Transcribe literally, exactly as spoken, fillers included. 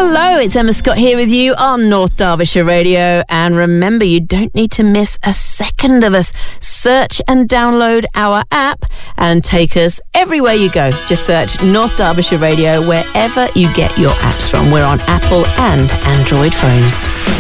Hello, it's Emma Scott here with you on North Derbyshire Radio. And remember, you don't need to miss a second of us. Search and download our app and take us everywhere you go. Just search North Derbyshire Radio wherever you get your apps from. We're on Apple and Android phones.